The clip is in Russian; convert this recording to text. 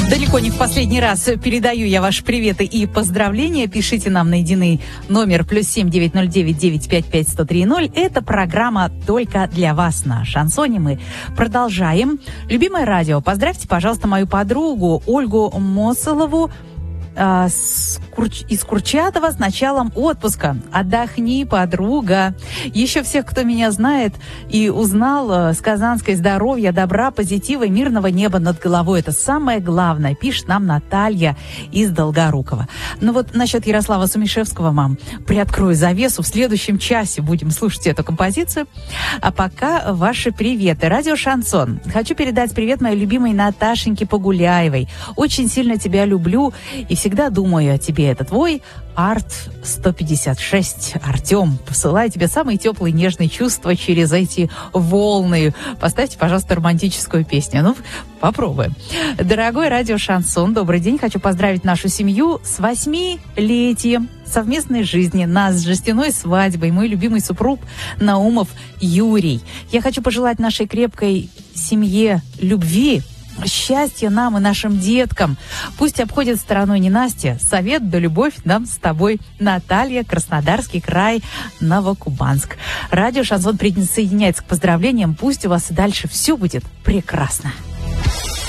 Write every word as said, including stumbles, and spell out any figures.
Далеко не в последний раз передаю я ваши приветы и поздравления. Пишите нам на единый номер плюс семь девять ноль девять девять пять пять сто три ноль. Это программа только для вас на Шансоне. Мы продолжаем. Любимое радио, поздравьте, пожалуйста, мою подругу Ольгу Мосолову э, с Курч... из Курчатова с началом отпуска. Отдохни, подруга. Еще всех, кто меня знает и узнал, с Казанской здоровья, добра, позитива и мирного неба над головой. Это самое главное, пишет нам Наталья из Долгорукова. Ну вот насчет Ярослава Сумишевского, мам, приоткрою завесу. В следующем часе будем слушать эту композицию. А пока ваши приветы. Радио Шансон. Хочу передать привет моей любимой Наташеньке Погуляевой. Очень сильно тебя люблю и всегда думаю о тебе. Это твой Арт сто пятьдесят шесть. Артем, посылаю тебе самые теплые нежные чувства через эти волны. Поставьте, пожалуйста, романтическую песню. Ну, попробуем. Дорогой радио Шансон, добрый день. Хочу поздравить нашу семью с восьмилетием совместной жизни, нас с жестяной свадьбой, мой любимый супруг Наумов Юрий. Я хочу пожелать нашей крепкой семье любви, счастья нам и нашим деткам. Пусть обходит стороной ненастье. Совет да любовь нам с тобой. Наталья, Краснодарский край, Новокубанск. Радио Шансон присоединяется к поздравлениям. Пусть у вас и дальше все будет прекрасно.